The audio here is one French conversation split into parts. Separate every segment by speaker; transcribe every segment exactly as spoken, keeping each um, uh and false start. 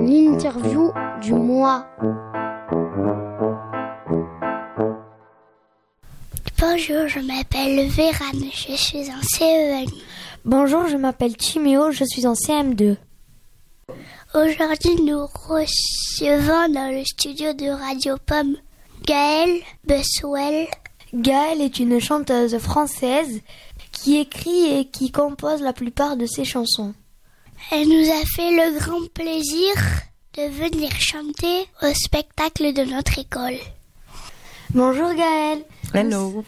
Speaker 1: L'interview du mois.
Speaker 2: Bonjour, je m'appelle Vérane, je suis en C E N.
Speaker 1: Bonjour, je m'appelle Timéo, je suis en C M deux.
Speaker 2: Aujourd'hui, nous recevons dans le studio de Radio Pomme Gaëlle Beswell.
Speaker 1: Gaëlle est une chanteuse française qui écrit et qui compose la plupart de ses chansons.
Speaker 2: Elle nous a fait le grand plaisir de venir chanter au spectacle de notre école.
Speaker 1: Bonjour Gaëlle.
Speaker 3: Hello.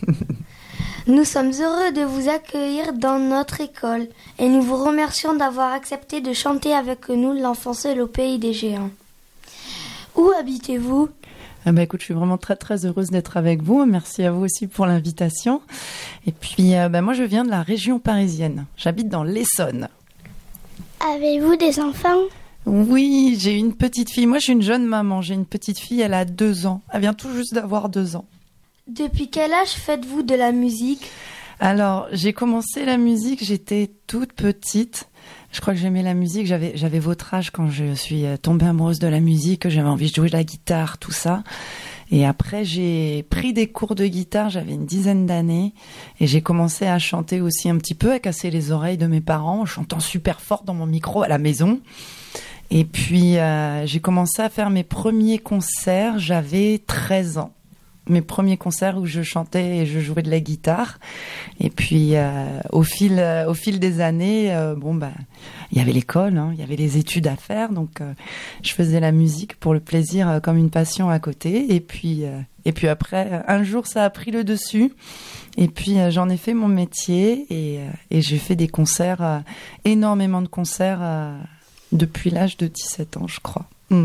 Speaker 1: Nous sommes heureux de vous accueillir dans notre école et nous vous remercions d'avoir accepté de chanter avec nous L'enfant seul au pays des géants. Où habitez-vous ?
Speaker 3: Ah bah écoute, je suis vraiment très très heureuse d'être avec vous. Merci à vous aussi pour l'invitation. Et puis euh, bah moi je viens de la région parisienne. J'habite dans l'Essonne.
Speaker 2: Avez-vous des enfants ?
Speaker 3: Oui, j'ai une petite fille. Moi je suis une jeune maman. J'ai une petite fille, elle a deux ans. Elle vient tout juste d'avoir deux ans.
Speaker 1: Depuis quel âge faites-vous de la musique ?
Speaker 3: Alors, j'ai commencé la musique, j'étais toute petite. Je crois que j'aimais la musique. J'avais, j'avais votre âge quand je suis tombée amoureuse de la musique. J'avais envie de jouer de la guitare, tout ça. Et après, j'ai pris des cours de guitare. J'avais une dizaine d'années. Et j'ai commencé à chanter aussi un petit peu, à casser les oreilles de mes parents, en chantant super fort dans mon micro à la maison. Et puis, euh, j'ai commencé à faire mes premiers concerts. J'avais treize ans. Mes premiers concerts où je chantais et je jouais de la guitare. Et puis, euh, au fil, euh, au fil des années, euh, bon bah, il y avait l'école, hein, il y avait les études à faire, donc euh, je faisais la musique pour le plaisir, euh, comme une passion à côté. Et puis, euh, et puis après, un jour, ça a pris le dessus. Et puis, euh, j'en ai fait mon métier et, euh, et j'ai fait des concerts, euh, énormément de concerts euh, depuis l'âge de dix-sept ans, je crois. Mm.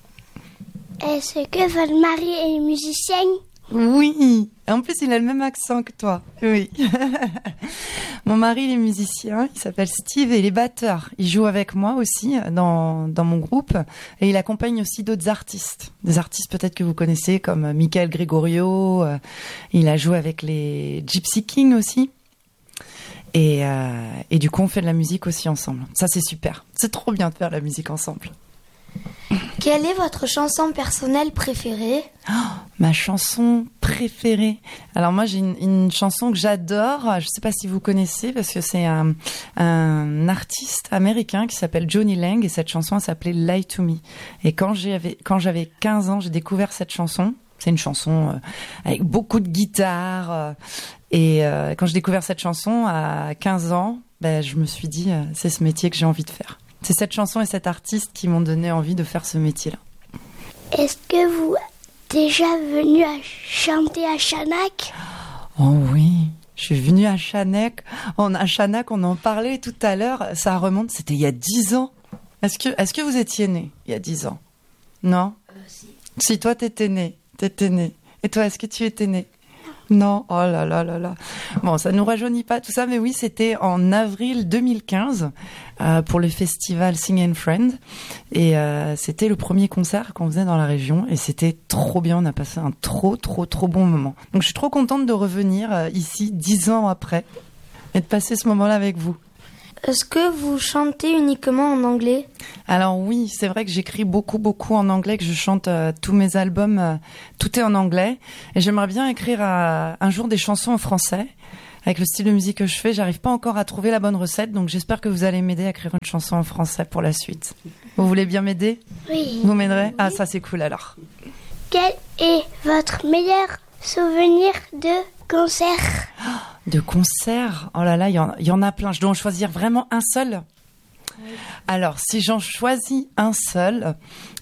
Speaker 2: Est-ce que votre mari est musicien ?
Speaker 3: Oui, en plus il a le même accent que toi. Oui. Mon mari il est musicien, il s'appelle Steve et il est batteur. Il joue avec moi aussi dans dans mon groupe et il accompagne aussi d'autres artistes. Des artistes peut-être que vous connaissez comme Michael Gregorio. Il a joué avec les Gypsy Kings aussi. Et euh, et du coup on fait de la musique aussi ensemble. Ça c'est super. C'est trop bien de faire de la musique ensemble.
Speaker 1: Quelle est votre chanson personnelle préférée ?
Speaker 3: Oh, ma chanson préférée. Alors moi j'ai une, une chanson que j'adore. Je ne sais pas si vous connaissez parce que c'est un, un artiste américain qui s'appelle Johnny Lang et cette chanson elle s'appelait Lie to Me. Et quand j'avais quand j'avais quinze ans, j'ai découvert cette chanson. C'est une chanson euh, avec beaucoup de guitare. Euh, et euh, quand j'ai découvert cette chanson à quinze ans, ben, je me suis dit euh, c'est ce métier que j'ai envie de faire. C'est cette chanson et cet artiste qui m'ont donné envie de faire ce métier-là.
Speaker 2: Est-ce que vous êtes déjà venu à chanter à Chanac ?
Speaker 3: Oh oui, je suis venue à Chanac. On, à Chanac, on en parlait tout à l'heure. Ça remonte, c'était il y a dix ans. Est-ce que, est-ce que vous étiez né il y a dix ans ? Non ? euh, Si. Si, toi, t'étais né. T'étais né. Et toi, est-ce que tu étais né ? Non, oh là là là là. Bon, ça nous rajeunit pas tout ça, mais oui, c'était en avril deux mille quinze euh, pour le festival Sing and Friend, et euh, c'était le premier concert qu'on faisait dans la région, et c'était trop bien. On a passé un trop trop trop bon moment. Donc, je suis trop contente de revenir euh, ici dix ans après et de passer ce moment-là avec vous.
Speaker 1: Est-ce que vous chantez uniquement en anglais ?
Speaker 3: Alors oui, c'est vrai que j'écris beaucoup, beaucoup en anglais, que je chante euh, tous mes albums, euh, tout est en anglais. Et j'aimerais bien écrire euh, un jour des chansons en français. Avec le style de musique que je fais, j'arrive pas encore à trouver la bonne recette, donc j'espère que vous allez m'aider à écrire une chanson en français pour la suite. Vous voulez bien m'aider ?
Speaker 2: Oui.
Speaker 3: Vous m'aiderez ? Ah, ça c'est cool alors.
Speaker 2: Quel est votre meilleur souvenir de concert ?
Speaker 3: De concert ? Oh là là, il y, en, il y en a plein. Je dois en choisir vraiment un seul ? Oui. Alors, si j'en choisis un seul,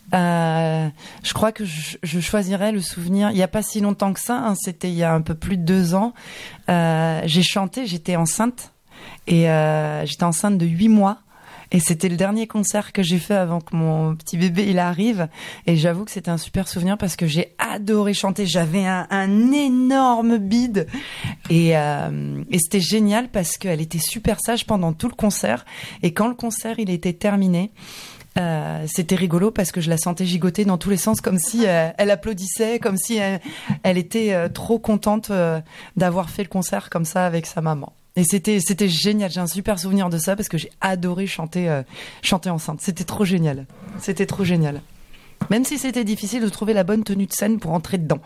Speaker 3: euh, je crois que je, je choisirais le souvenir. Il n'y a pas si longtemps que ça, hein, c'était il y a un peu plus de deux ans. Euh, j'ai chanté, j'étais enceinte et euh, j'étais enceinte de huit mois. Et c'était le dernier concert que j'ai fait avant que mon petit bébé il arrive. Et j'avoue que c'était un super souvenir parce que j'ai adoré chanter. J'avais un, un énorme bide. Et, euh, et c'était génial parce qu'elle était super sage pendant tout le concert. Et quand le concert il était terminé, euh, c'était rigolo parce que je la sentais gigoter dans tous les sens comme si euh, elle applaudissait, comme si elle, elle était euh, trop contente euh, d'avoir fait le concert comme ça avec sa maman. Et c'était, c'était génial. J'ai un super souvenir de ça parce que j'ai adoré chanter, euh, chanter enceinte. C'était trop génial. C'était trop génial. Même si c'était difficile de trouver la bonne tenue de scène pour entrer dedans.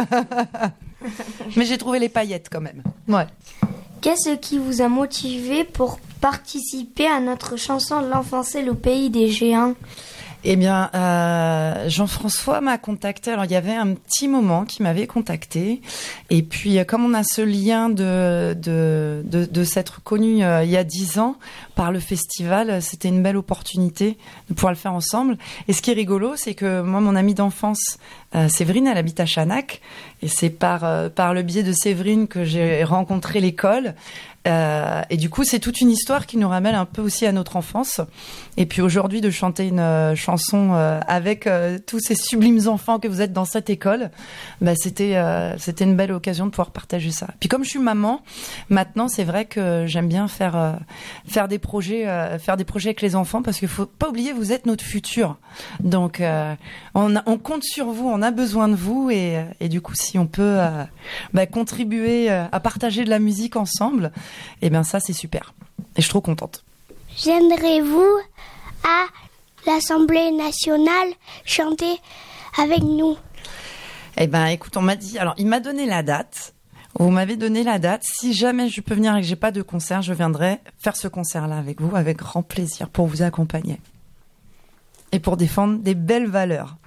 Speaker 3: Mais j'ai trouvé les paillettes quand même. Ouais.
Speaker 1: Qu'est-ce qui vous a motivé pour participer à notre chanson L'enfant-c'est le pays des géants ?
Speaker 3: Eh bien, euh, Jean-François m'a contacté. Alors, il y avait un petit moment qui m'avait contacté. Et puis, comme on a ce lien de de de, de s'être connus euh, il y a dix ans par le festival, c'était une belle opportunité de pouvoir le faire ensemble. Et ce qui est rigolo, c'est que moi, mon amie d'enfance, euh, Séverine, elle habite à Chanac. Et c'est par euh, par le biais de Séverine que j'ai rencontré l'école. Euh, et du coup, c'est toute une histoire qui nous ramène un peu aussi à notre enfance. Et puis aujourd'hui, de chanter une euh, chanson euh, avec euh, tous ces sublimes enfants que vous êtes dans cette école, bah, c'était euh, c'était une belle occasion de pouvoir partager ça. Puis comme je suis maman, maintenant, c'est vrai que j'aime bien faire euh, faire des projets, euh, faire des projets avec les enfants, parce qu'il faut pas oublier, vous êtes notre futur. Donc, euh, on, a, on compte sur vous, on a besoin de vous, et, et du coup, si on peut euh, bah, contribuer euh, à partager de la musique ensemble. Eh bien ça, c'est super. Et je suis trop contente.
Speaker 2: Viendrez-vous à l'Assemblée nationale chanter avec nous ?
Speaker 3: Eh bien, écoute, on m'a dit... Alors, il m'a donné la date. Vous m'avez donné la date. Si jamais je peux venir et que j'ai pas de concert, je viendrai faire ce concert-là avec vous, avec grand plaisir, pour vous accompagner. Et pour défendre des belles valeurs.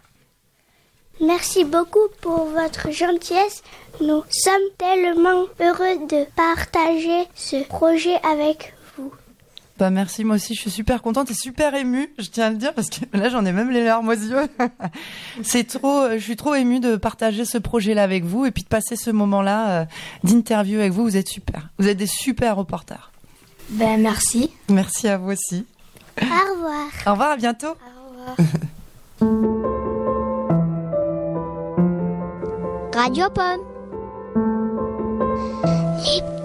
Speaker 2: Merci beaucoup pour votre gentillesse. Nous sommes tellement heureux de partager ce projet avec vous.
Speaker 3: Bah merci, moi aussi je suis super contente et super émue, je tiens à le dire, parce que là j'en ai même les larmes aux yeux. C'est trop, je suis trop émue de partager ce projet-là avec vous et puis de passer ce moment-là euh, d'interview avec vous. Vous êtes super, vous êtes des super reporters.
Speaker 1: Ben merci.
Speaker 3: Merci à vous aussi.
Speaker 2: Au revoir.
Speaker 3: Au revoir, à bientôt.
Speaker 1: Au revoir.
Speaker 2: Radio Pomme. Les